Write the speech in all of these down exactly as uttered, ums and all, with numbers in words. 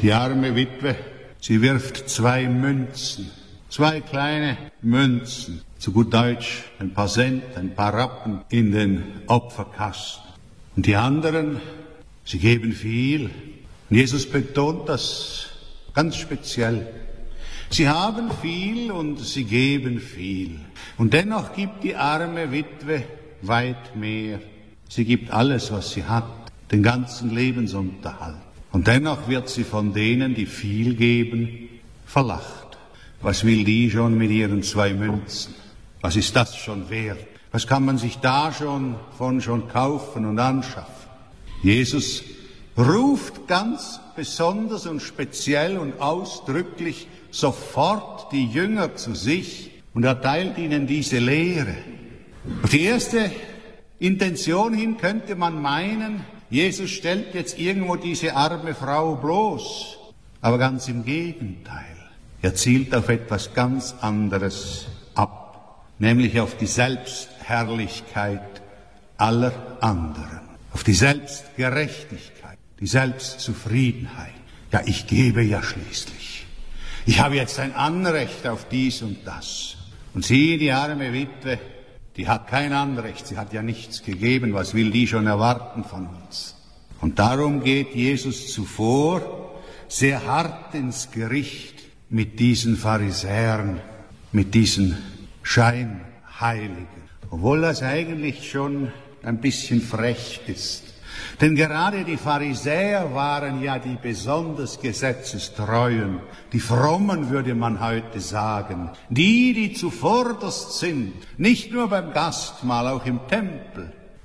Die arme Witwe, sie wirft zwei Münzen, zwei kleine Münzen, zu gut Deutsch ein paar Cent, ein paar Rappen in den Opferkasten. Und die anderen, sie geben viel. Und Jesus betont das ganz speziell. Sie haben viel und sie geben viel. Und dennoch gibt die arme Witwe weit mehr. Sie gibt alles, was sie hat, den ganzen Lebensunterhalt. Und dennoch wird sie von denen, die viel geben, verlacht. Was will die schon mit ihren zwei Münzen? Was ist das schon wert? Was kann man sich da schon von schon kaufen und anschaffen? Jesus ruft ganz besonders und speziell und ausdrücklich sofort die Jünger zu sich und erteilt ihnen diese Lehre. Auf die erste Intention hin könnte man meinen, Jesus stellt jetzt irgendwo diese arme Frau bloß. Aber ganz im Gegenteil. Er zielt auf etwas ganz anderes ab, nämlich auf die Selbstherrlichkeit aller anderen, auf die Selbstgerechtigkeit, die Selbstzufriedenheit. Ja, ich gebe ja schließlich. Ich habe jetzt ein Anrecht auf dies und das. Und sie, die arme Witwe, die hat kein Anrecht, sie hat ja nichts gegeben, was will die schon erwarten von uns? Und darum geht Jesus zuvor sehr hart ins Gericht mit diesen Pharisäern, mit diesen Scheinheiligen, obwohl das eigentlich schon ein bisschen frech ist. Denn gerade die Pharisäer waren ja die besonders Gesetzestreuen, die Frommen würde man heute sagen, die, die zuvorderst sind, nicht nur beim Gastmahl, auch im Tempel.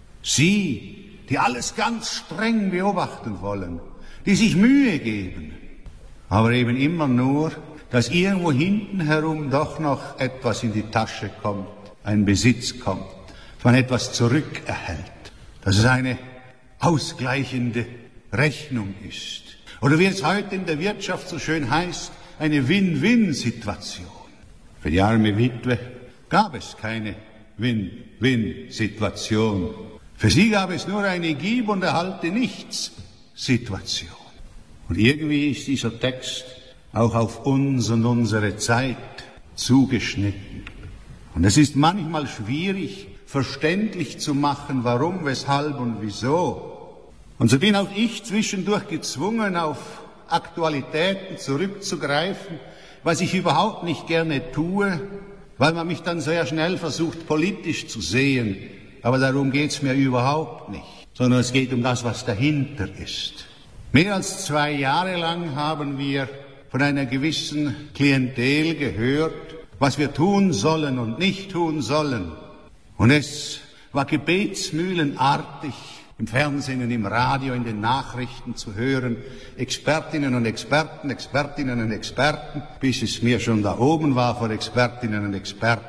Sie, die alles ganz streng beobachten wollen, die sich Mühe geben, aber eben immer nur, dass irgendwo hinten herum doch noch etwas in die Tasche kommt, ein Besitz kommt, dass man etwas zurückerhält, dass es eine ausgleichende Rechnung ist. Oder wie es heute in der Wirtschaft so schön heißt, eine Win-Win-Situation. Für die arme Witwe gab es keine Win-Win-Situation. Für sie gab es nur eine Gib- und Erhalte-Nichts-Situation. Und irgendwie ist dieser Text auch auf uns und unsere Zeit zugeschnitten. Und es ist manchmal schwierig, verständlich zu machen, warum, weshalb und wieso. Und so bin auch ich zwischendurch gezwungen, auf Aktualitäten zurückzugreifen, was ich überhaupt nicht gerne tue, weil man mich dann sehr schnell versucht, politisch zu sehen. Aber darum geht's mir überhaupt nicht, sondern es geht um das, was dahinter ist. Mehr als zwei Jahre lang haben wir von einer gewissen Klientel gehört, was wir tun sollen und nicht tun sollen. Und es war gebetsmühlenartig im Fernsehen und im Radio, in den Nachrichten zu hören, Expertinnen und Experten, Expertinnen und Experten, bis es mir schon da oben war vor Expertinnen und Experten.